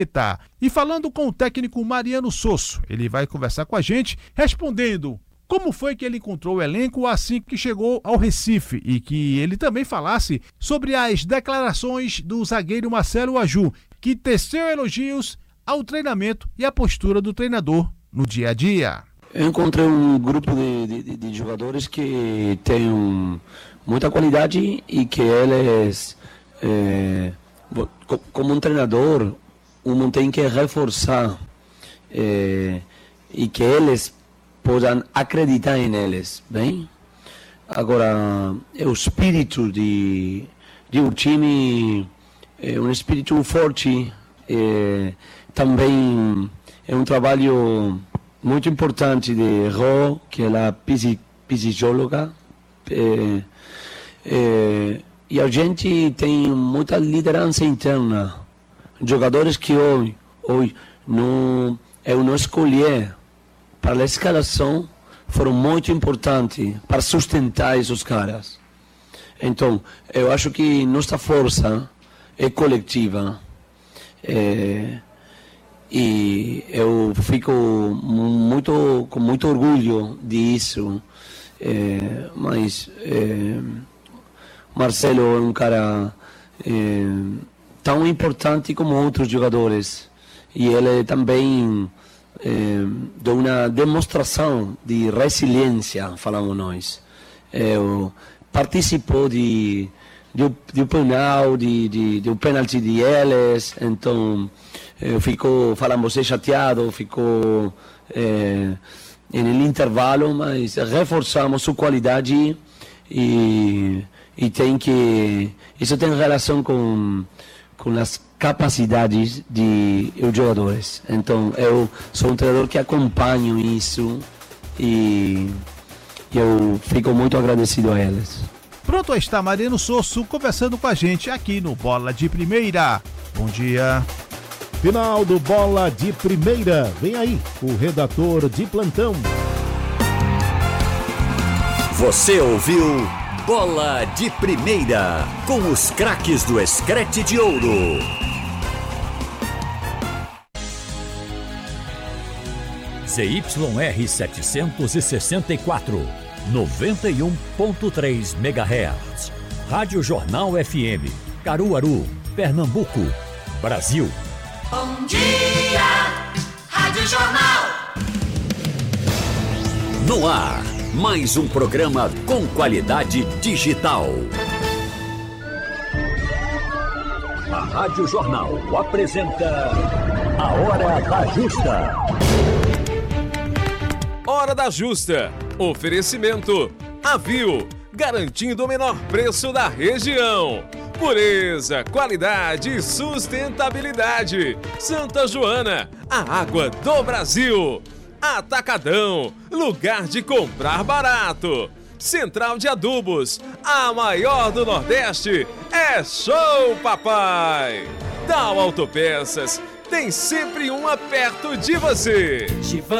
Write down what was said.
E falando com o técnico Mariano Sosso, ele vai conversar com a gente, respondendo como foi que ele encontrou o elenco assim que chegou ao Recife e que ele também falasse sobre as declarações do zagueiro Marcelo Aju, que teceu elogios ao treinamento e à postura do treinador no dia a dia. Eu encontrei um grupo de jogadores que têm muita qualidade e que eles, como um treinador, tem que reforçar e que eles possam acreditar em eles, bem? Agora, o espírito de um time é um espírito forte, também é um trabalho muito importante de Rô, que é a psicóloga, e a gente tem muita liderança interna, jogadores que hoje eu não escolhi para a escalação, foram muito importantes para sustentar esses caras. Então, eu acho que nossa força é coletiva. E eu fico com muito orgulho disso. Mas Marcelo é um cara tão importante como outros jogadores. E ele também deu uma demonstração de resiliência, falamos nós. Participou de um penal, de um pênalti de eles, então falamos chateado, ficou no intervalo, mas reforçamos sua qualidade e isso tem relação com as capacidades de jogadores. Então eu sou um treinador que acompanho isso e eu fico muito agradecido a eles. Pronto, está Mariano Sosso conversando com a gente aqui no Bola de Primeira. Bom dia. Final do Bola de Primeira. Vem aí o redator de plantão. Você ouviu Bola de Primeira com os craques do Screte de Ouro. ZYR 764, 91.3 MHz. Rádio Jornal FM, Caruaru, Pernambuco, Brasil. Bom dia, Rádio Jornal. No ar, mais um programa com qualidade digital. A Rádio Jornal apresenta A Hora da Justa. Hora da Justa. Oferecimento Avio, garantindo o menor preço da região. Pureza, qualidade e sustentabilidade. Santa Joana, a água do Brasil. Atacadão, lugar de comprar barato. Central de Adubos, a maior do Nordeste. É show, papai! Dow Autopeças, tem sempre uma perto de você.